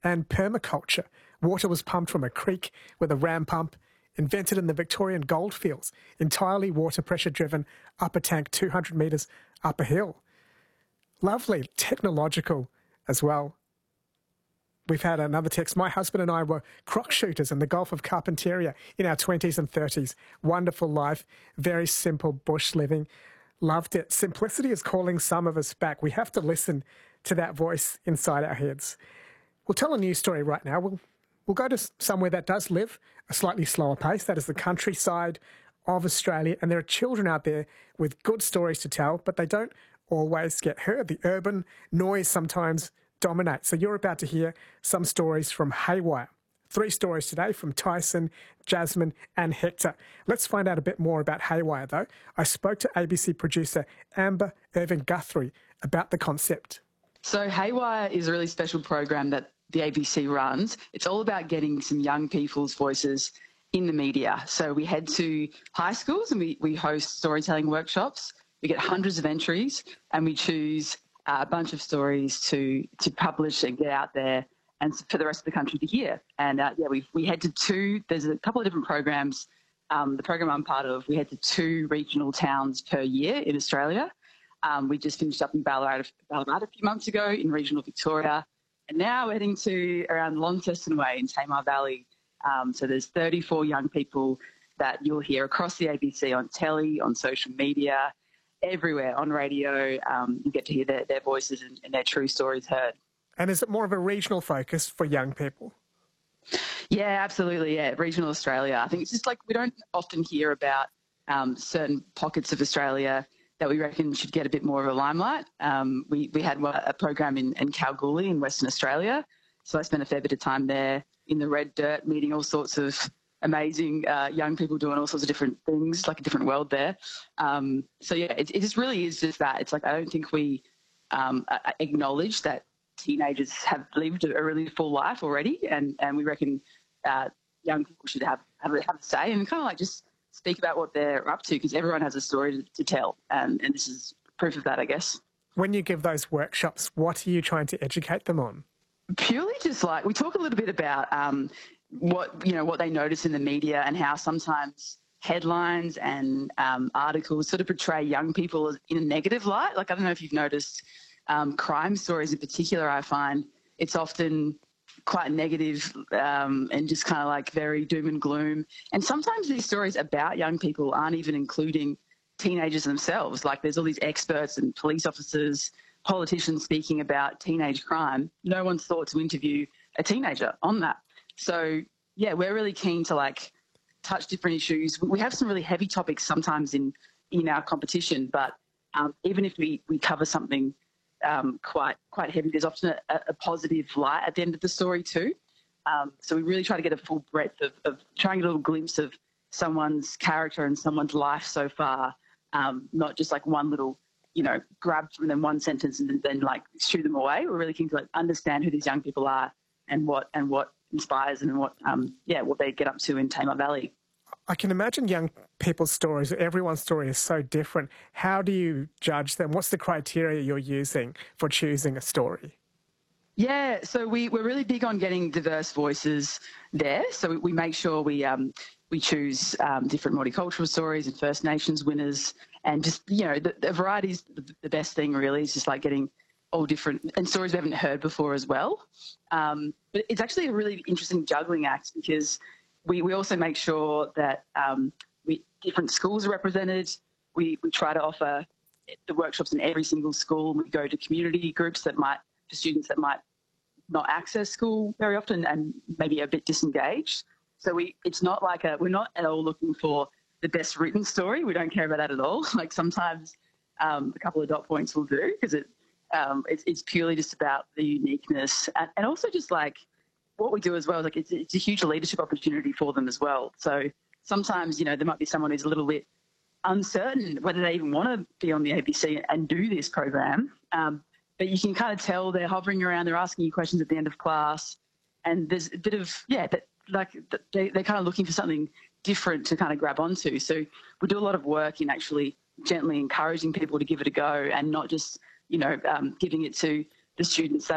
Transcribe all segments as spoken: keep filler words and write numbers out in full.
and permaculture. Water was pumped from a creek with a ram pump, invented in the Victorian goldfields, entirely water pressure driven, upper tank two hundred metres up a hill. Lovely, technological as well. We've had another text. My husband and I were croc shooters in the Gulf of Carpentaria in our twenties and thirties. Wonderful life, very simple bush living. Loved it. Simplicity is calling some of us back. We have to listen to that voice inside our heads. We'll tell a news story right now. We'll, we'll go to somewhere that does live a slightly slower pace. That is the countryside of Australia. And there are children out there with good stories to tell, but they don't always get heard. The urban noise sometimes dominates. So you're about to hear some stories from Haywire. Three stories today from Tyson, Jasmine and Hector. Let's find out a bit more about Haywire, though. I spoke to A B C producer Amber Irving-Guthrie about the concept. So Haywire is a really special program that the A B C runs. It's all about getting some young people's voices in the media. So we head to high schools and we, we host storytelling workshops. We get hundreds of entries and we choose a bunch of stories to, to publish and get out there and for the rest of the country to hear. And uh, yeah, we we head to two, there's a couple of different programs. Um, the program I'm part of, we head to two regional towns per year in Australia. Um, we just finished up in Ballarat, Ballarat a few months ago in regional Victoria. And now we're heading to around Launceston Way in Tamar Valley. Um, so there's thirty-four young people that you'll hear across the A B C on telly, on social media, everywhere, on radio. Um, you get to hear their, their voices and, and their true stories heard. And is it more of a regional focus for young people? Yeah, absolutely. Yeah, regional Australia. I think it's just like we don't often hear about um, certain pockets of Australia that we reckon should get a bit more of a limelight. Um, we, we had a program in, in Kalgoorlie in Western Australia. So I spent a fair bit of time there in the red dirt, meeting all sorts of amazing uh, young people doing all sorts of different things, like a different world there. Um, so, yeah, it, it just really is just that. It's like I don't think we um, acknowledge that teenagers have lived a really full life already, and, and we reckon uh, young people should have, have, a, have a say and kind of like just speak about what they're up to, because everyone has a story to, to tell, and, and this is proof of that, I guess. When you give those workshops, what are you trying to educate them on? Purely just like, we talk a little bit about um, what, you know, what they notice in the media and how sometimes headlines and um, articles sort of portray young people in a negative light. Like, I don't know if you've noticed um, crime stories in particular, I find it's often quite negative um, and just kind of like very doom and gloom. And sometimes these stories about young people aren't even including teenagers themselves. Like, there's all these experts and police officers, politicians speaking about teenage crime. No one's thought to interview a teenager on that. So, yeah, we're really keen to like touch different issues. We have some really heavy topics sometimes in, in our competition, but um, even if we, we cover something um, quite quite heavy, there's often a, a positive light at the end of the story too. Um, so we really try to get a full breadth of, of trying to get a little glimpse of someone's character and someone's life so far, um, not just like one little, you know, grab from them one sentence and then, then like shoo them away. We're really keen to like understand who these young people are and what and what inspires and what um yeah what they get up to in Tamar Valley. I can imagine young people's stories. Everyone's story is so different. How do you judge them? What's the criteria you're using for choosing a story? Yeah, so we, we're really big on getting diverse voices there. So we, we make sure we um, we choose um, different multicultural stories and First Nations winners, and just, you know, the, the variety is the, the best thing really. Is just like getting all different and stories we haven't heard before as well. Um, but it's actually a really interesting juggling act, because we, we also make sure that um, we different schools are represented. We we try to offer the workshops in every single school. We go to community groups that might, for students that might not access school very often and maybe a bit disengaged. So we, it's not like a, we're not at all looking for the best written story. We don't care about that at all. Like sometimes um, a couple of dot points will do, because it, um, it's, it's purely just about the uniqueness, and, and also just like what we do as well is like it's, it's a huge leadership opportunity for them as well. So sometimes, you know, there might be someone who's a little bit uncertain whether they even want to be on the A B C and do this program. Um, but you can kind of tell they're hovering around, they're asking you questions at the end of class, and there's a bit of, yeah, that, like they, they're kind of looking for something different to kind of grab onto. So we do a lot of work in actually gently encouraging people to give it a go, and not just, you know, um, giving it to the students that are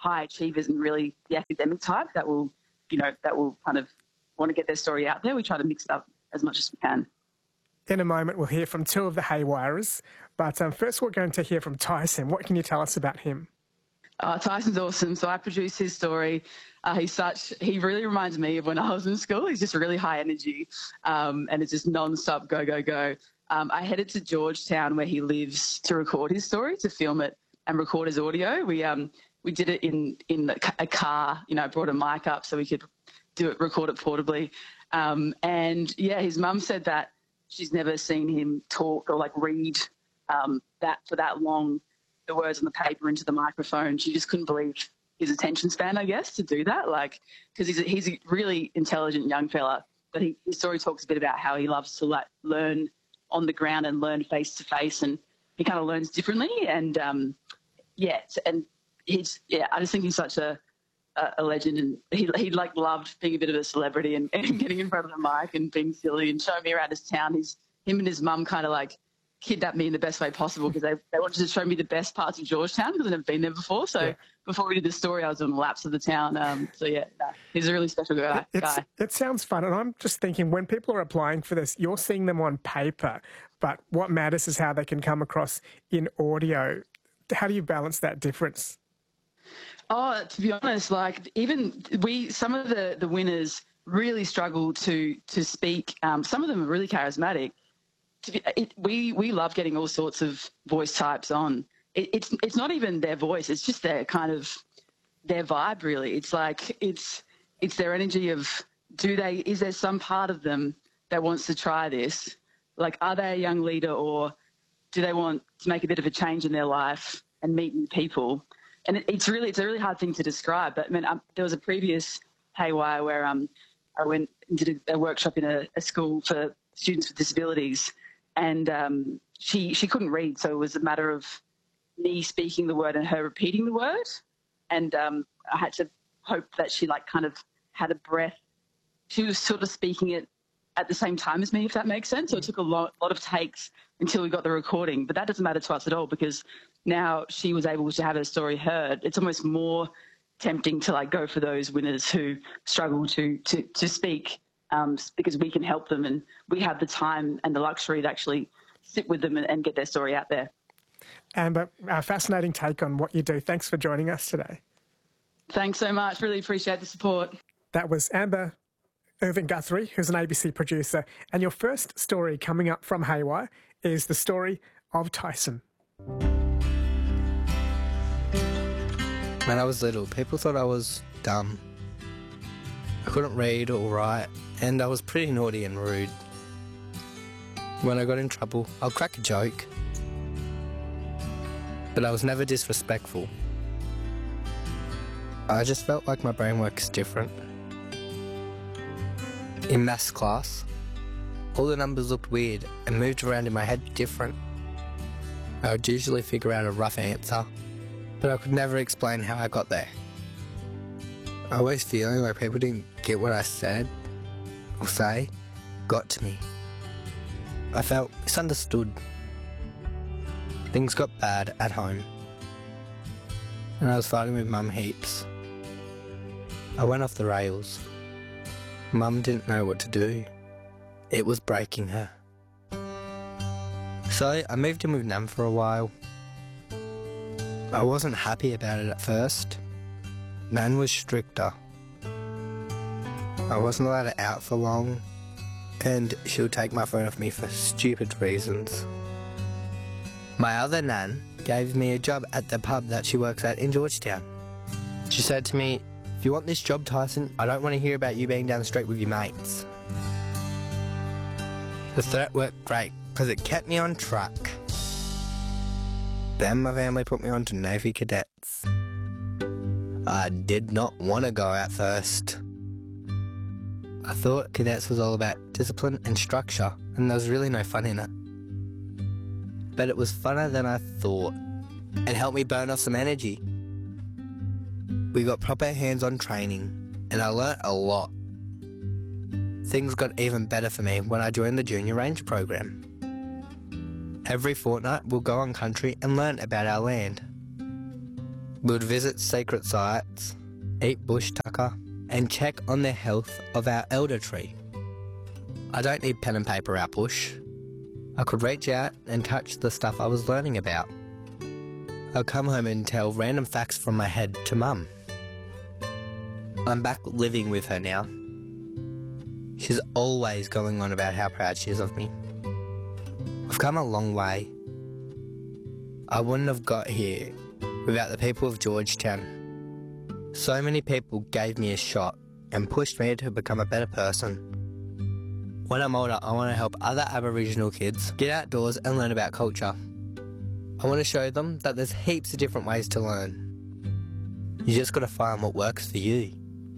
high achievers and really the academic type that will, you know, that will kind of want to get their story out there. We try to mix it up as much as we can. In a moment, we'll hear from two of the Haywirers, but um, first we're going to hear from Tyson. What can you tell us about him? Uh, Tyson's awesome. So I produced his story. Uh, he's such, he really reminds me of when I was in school. He's just really high energy um, and it's just non-stop go, go, go. Um, I headed to Georgetown where he lives to record his story, to film it and record his audio. We um we did it in, in a car, you know, brought a mic up so we could do it, record it portably. Um, and yeah, his mum said that she's never seen him talk or like read um, that for that long, the words on the paper into the microphone. She just couldn't believe his attention span, I guess, to do that. Like, because he's a, he's a really intelligent young fella, but he, his story talks a bit about how he loves to like learn on the ground and learn face to face, and he kind of learns differently. And um, yeah, and he's yeah, I just think he's such a a legend, and he he like loved being a bit of a celebrity and, and getting in front of the mic and being silly and showing me around his town. He's him and his mum kind of like kidnapped me in the best way possible because they, they wanted to show me the best parts of Georgetown because I've never been there before. So yeah. Before we did the story, I was doing laps of the town. Um, so yeah, nah, he's a really special guy. It's, guy. It sounds fun, and I'm just thinking when people are applying for this, you're seeing them on paper, but what matters is how they can come across in audio. How do you balance that difference? Oh, to be honest, like even we, some of the, the winners really struggle to to speak. Um, some of them are really charismatic. To be, it, we we love getting all sorts of voice types on. It, it's it's not even their voice; it's just their kind of their vibe. Really, it's like it's it's their energy of do they is there some part of them that wants to try this? Like, are they a young leader, or do they want to make a bit of a change in their life and meet new people? And it, it's really, it's a really hard thing to describe. But I mean, um, there was a previous Haywire where um, I went and did a, a workshop in a, a school for students with disabilities, and um, she she couldn't read, so it was a matter of me speaking the word and her repeating the word, and um, I had to hope that she like kind of had a breath. She was sort of speaking it at the same time as me, if that makes sense. So it took a lot, lot of takes until we got the recording, but that doesn't matter to us at all because now she was able to have her story heard. It's almost more tempting to like go for those winners who struggle to to, to speak um, because we can help them and we have the time and the luxury to actually sit with them and, and get their story out there. Amber, a fascinating take on what you do. Thanks for joining us today. Thanks so much. Really appreciate the support. That was Amber Irving Guthrie, who's an A B C producer. And your first story coming up from Haywire is the story of Tyson. When I was little, people thought I was dumb. I couldn't read or write, and I was pretty naughty and rude. When I got in trouble, I'll crack a joke. But I was never disrespectful. I just felt like my brain works different. In maths class, all the numbers looked weird and moved around in my head different. I would usually figure out a rough answer, but I could never explain how I got there. I always feeling like people didn't get what I said or say got to me. I felt misunderstood. Things got bad at home, and I was fighting with Mum heaps. I went off the rails. Mum didn't know what to do. It was breaking her. So I moved in with Nan for a while. I wasn't happy about it at first. Nan was stricter. I wasn't allowed it out for long, and she'll take my phone off me for stupid reasons. My other Nan gave me a job at the pub that she works at in Georgetown. She said to me, "If you want this job, Tyson, I don't want to hear about you being down the street with your mates." The threat worked great because it kept me on track. Then my family put me on to Navy cadets. I did not want to go at first. I thought cadets was all about discipline and structure, and there was really no fun in it. But it was funner than I thought, and helped me burn off some energy. We got proper hands-on training, and I learnt a lot. Things got even better for me when I joined the Junior Range program. Every fortnight we'll go on country and learn about our land. We would visit sacred sites, eat bush tucker, and check on the health of our elder tree. I don't need pen and paper out bush. I could reach out and touch the stuff I was learning about. I'll come home and tell random facts from my head to Mum. I'm back living with her now. She's always going on about how proud she is of me. I've come a long way. I wouldn't have got here without the people of Georgetown. So many people gave me a shot and pushed me to become a better person. When I'm older, I want to help other Aboriginal kids get outdoors and learn about culture. I want to show them that there's heaps of different ways to learn. You just got to find what works for you.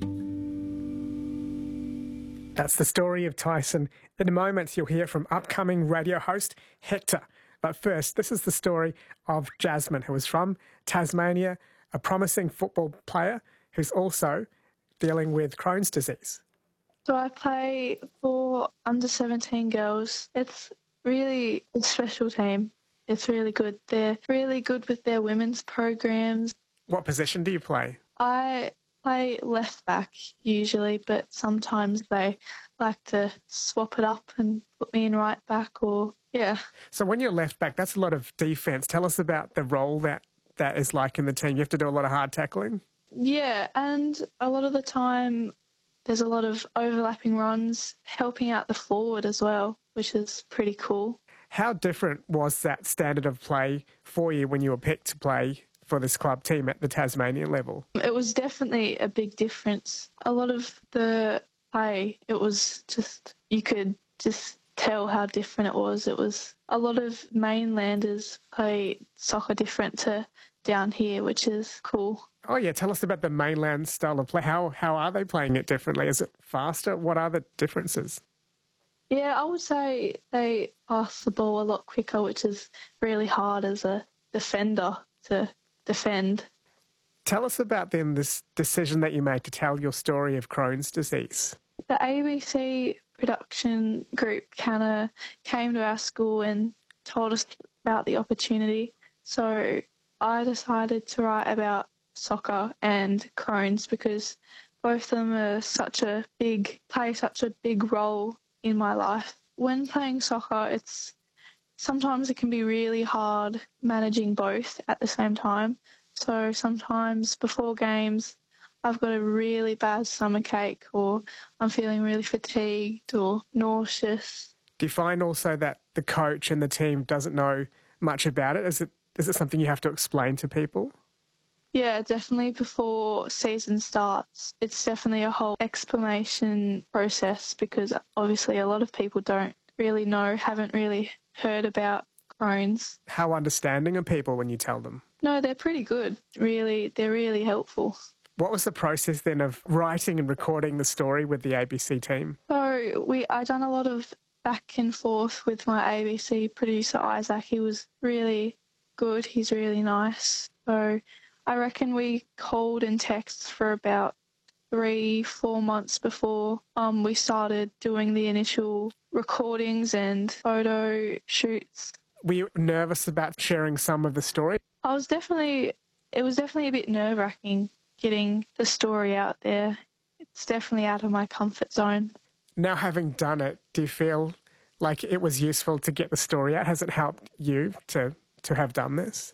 That's the story of Tyson. In a moment, you'll hear from upcoming radio host Hector. But first, this is the story of Jasmine, who is from Tasmania, a promising football player who's also dealing with Crohn's disease. So I play for under seventeen girls. It's really a special team. It's really good. They're really good with their women's programs. What position do you play? I play left back usually, but sometimes they like to swap it up and put me in right back or, yeah. So when you're left back, that's a lot of defence. Tell us about the role that that is like in the team. You have to do a lot of hard tackling? Yeah, and a lot of the time there's a lot of overlapping runs, helping out the forward as well, which is pretty cool. How different was that standard of play for you when you were picked to play for this club team at the Tasmanian level? It was definitely a big difference. A lot of the play, it was just, you could just tell how different it was. It was a lot of mainlanders play soccer different to down here, which is cool. Oh yeah, tell us about the mainland style of play. How how are they playing it differently? Is it faster? What are the differences? Yeah, I would say they pass the ball a lot quicker, which is really hard as a defender to defend. Tell us about then this decision that you made to tell your story of Crohn's disease. The A B C production group kind of came to our school and told us about the opportunity. So I decided to write about soccer and Crohn's because both of them are such a big, play such a big role in my life. When playing soccer, it's sometimes it can be really hard managing both at the same time. So sometimes before games, I've got a really bad stomachache or I'm feeling really fatigued or nauseous. Do you find also that the coach and the team doesn't know much about it? Is it is it something you have to explain to people? Yeah, definitely before season starts. It's definitely a whole explanation process because obviously a lot of people don't really know, haven't really heard about Crohn's. How understanding are people when you tell them? No, they're pretty good. Really, they're really helpful. What was the process then of writing and recording the story with the A B C team? So we, I done a lot of back and forth with my A B C producer, Isaac. He was really good. He's really nice. So I reckon we called and texted for about three, four months before um, we started doing the initial recordings and photo shoots. Were you nervous about sharing some of the story? I was definitely, it was definitely a bit nerve-wracking getting the story out there. It's definitely out of my comfort zone. Now having done it, do you feel like it was useful to get the story out? Has it helped you to, to have done this?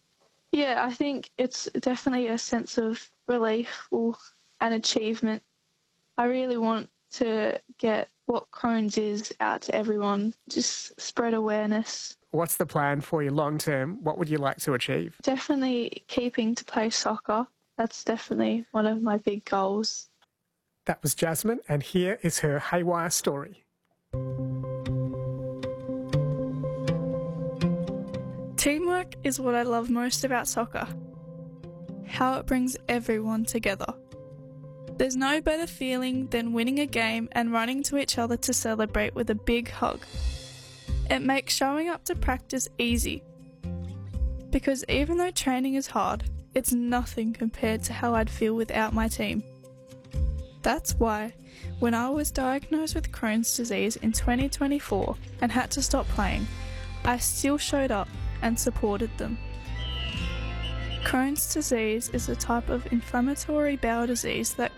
Yeah, I think it's definitely a sense of relief or an achievement. I really want to get what Crohn's is out to everyone, just spread awareness. What's the plan for you long term? What would you like to achieve? Definitely keeping to play soccer. That's definitely one of my big goals. That was Jasmine, and here is her haywire story. Teamwork is what I love most about soccer. How it brings everyone together. There's no better feeling than winning a game and running to each other to celebrate with a big hug. It makes showing up to practice easy. Because even though training is hard, it's nothing compared to how I'd feel without my team. That's why, when I was diagnosed with Crohn's disease in twenty twenty-four and had to stop playing, I still showed up and supported them. Crohn's disease is a type of inflammatory bowel disease that